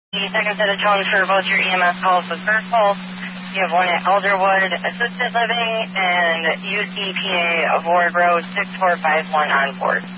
The second set of tones for both your EMS calls was First Pulse. You have one at Elderwood Assisted Living and use EPA of Ward Road 6451 on board.